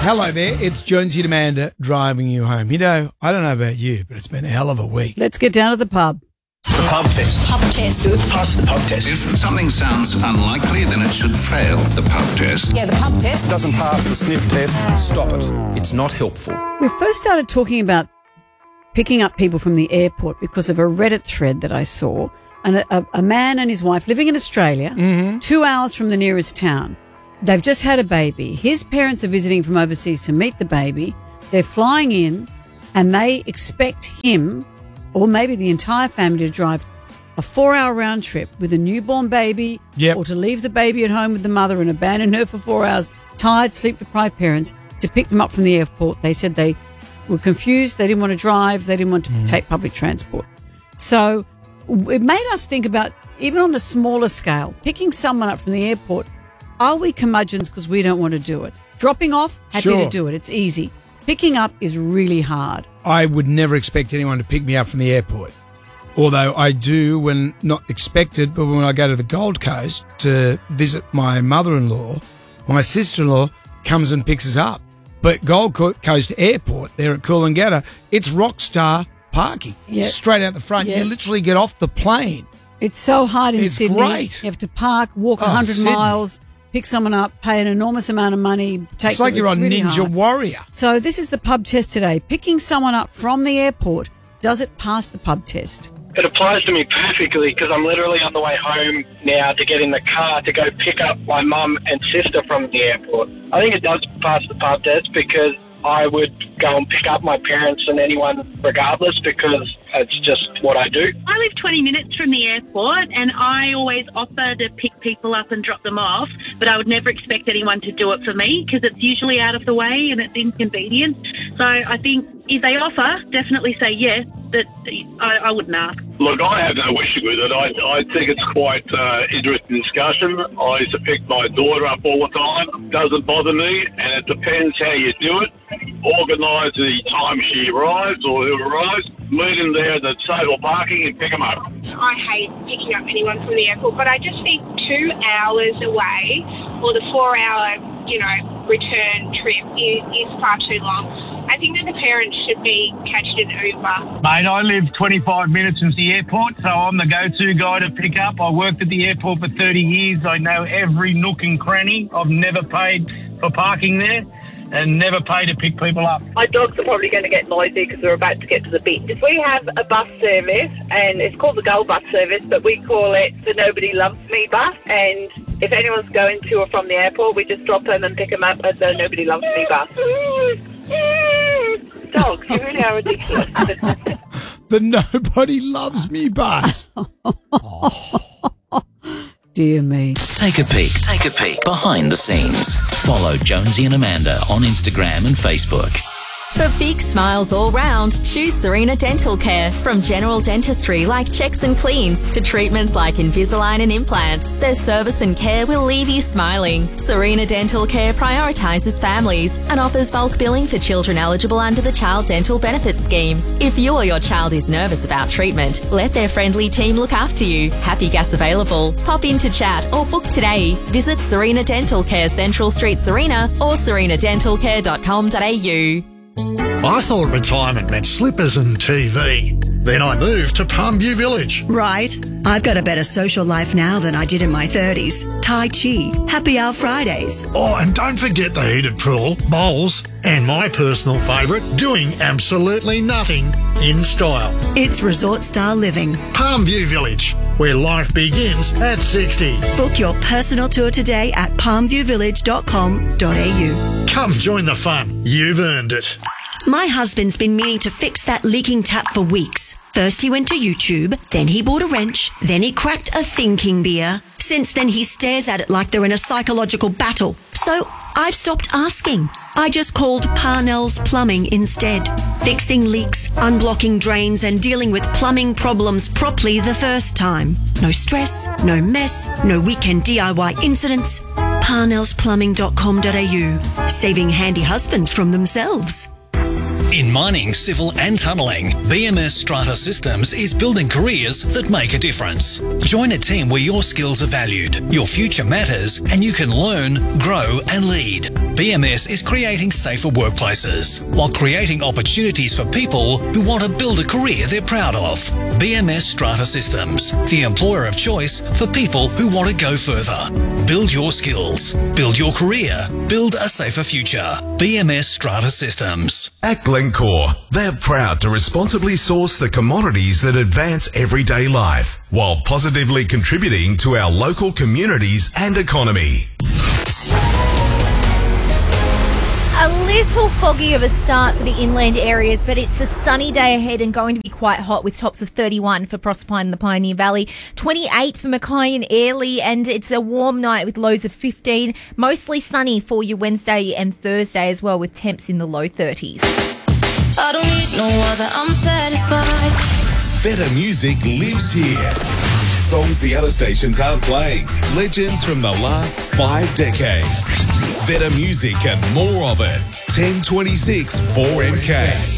Hello there, it's Jonesy and Amanda driving you home. You know, I don't know about you, but it's been a hell of a week. Let's get down to the pub. The pub test. Pub test. Does it pass the pub test? If something sounds unlikely, then it should fail the pub test. Yeah, the pub test. Doesn't pass the sniff test. Stop it. It's not helpful. We first started talking about picking up people from the airport because of a Reddit thread that I saw. And a man and his wife living in Australia, 2 hours from the nearest town. They've just had a baby. His parents are visiting from overseas to meet the baby. They're flying in and they expect him or maybe the entire family to drive a 4-hour round trip with a newborn baby or to leave the baby at home with the mother and abandon her for 4 hours, tired, sleep-deprived parents, to pick them up from the airport. They said they were confused. They didn't want to drive. They didn't want to take public transport. So it made us think about, even on a smaller scale, picking someone up from the airport. Are we curmudgeons because we don't want to do it? Dropping off, happy to do it. It's easy. Picking up is really hard. I would never expect anyone to pick me up from the airport. Although I do when not expected, but when I go to the Gold Coast to visit my mother-in-law, my sister-in-law comes and picks us up. But Gold Coast Airport, there at Coolangatta, it's rockstar parking. Yep. Straight out the front. Yep. You literally get off the plane. It's so hard in Sydney. Great. You have to park, walk 100 miles, pick someone up, pay an enormous amount of money. It's like you're on really Ninja hard. Warrior. So this is the pub test today. Picking someone up from the airport, does it pass the pub test? It applies to me perfectly because I'm literally on the way home now to get in the car to go pick up my mum and sister from the airport. I think it does pass the pub test because I would go and pick up my parents and anyone regardless because it's just what I do. I live 20 minutes from the airport and I always offer to pick people up and drop them off, but I would never expect anyone to do it for me because it's usually out of the way and it's inconvenient. So I think if they offer, definitely say yes, but I wouldn't ask. Look, I have no issue with it. I think it's quite interesting discussion. I used to pick my daughter up all the time. Doesn't bother me, and it depends how you do it. Organise the time she arrives or who arrives. Meet them there at the stable parking and pick them up. I hate picking up anyone from the airport, but I just think 2 hours away or the 4-hour, return trip is far too long. I think that the parents should be catching an Uber. Mate, I live 25 minutes from the airport, so I'm the go-to guy to pick up. I worked at the airport for 30 years. I know every nook and cranny. I've never paid for parking there and never paid to pick people up. My dogs are probably going to get noisy because we're about to get to the beach. If we have a bus service, and it's called the Gold Bus Service, but we call it the Nobody Loves Me bus, and if anyone's going to or from the airport, we just drop them and pick them up at the Nobody Loves Me bus. Dogs, you really are ridiculous. The Nobody Loves Me bus. Dear me. Take a peek behind the scenes. Follow Jonesy and Amanda on Instagram and Facebook. For big smiles all round, choose Serena Dental Care. From general dentistry like checks and cleans to treatments like Invisalign and implants, their service and care will leave you smiling. Serena Dental Care prioritises families and offers bulk billing for children eligible under the Child Dental Benefits Scheme. If you or your child is nervous about treatment, let their friendly team look after you. Happy gas available. Pop in to chat or book today. Visit Serena Dental Care, Central Street, Serena, or serenadentalcare.com.au. I thought retirement meant slippers and TV. Then I moved to Palmview Village. Right. I've got a better social life now than I did in my 30s. Tai Chi, Happy Hour Fridays. Oh, and don't forget the heated pool, bowls, and my personal favourite, doing absolutely nothing in style. It's resort-style living. Palmview Village, where life begins at 60. Book your personal tour today at palmviewvillage.com.au. Come join the fun. You've earned it. My husband's been meaning to fix that leaking tap for weeks. First he went to YouTube, then he bought a wrench, then he cracked a thinking beer. Since then he stares at it like they're in a psychological battle. So I've stopped asking. I just called Parnell's Plumbing instead. Fixing leaks, unblocking drains and dealing with plumbing problems properly the first time. No stress, no mess, no weekend DIY incidents. Parnellsplumbing.com.au. Saving handy husbands from themselves. In mining, civil and tunnelling, BMS Strata Systems is building careers that make a difference. Join a team where your skills are valued, your future matters, and you can learn, grow and lead. BMS is creating safer workplaces while creating opportunities for people who want to build a career they're proud of. BMS Strata Systems, the employer of choice for people who want to go further. Build your skills, build your career, build a safer future. BMS Strata Systems. At Glencore, they're proud to responsibly source the commodities that advance everyday life while positively contributing to our local communities and economy. A little foggy of a start for the inland areas, but it's a sunny day ahead and going to be quite hot with tops of 31 for Proserpine and the Pioneer Valley, 28 for Mackay and Airlie, and it's a warm night with lows of 15. Mostly sunny for you Wednesday and Thursday as well, with temps in the low 30s. I don't need no other, I'm satisfied. Better music lives here. Songs the other stations aren't playing. Legends from the last 5 decades. Better music and more of it. 1026 4MK.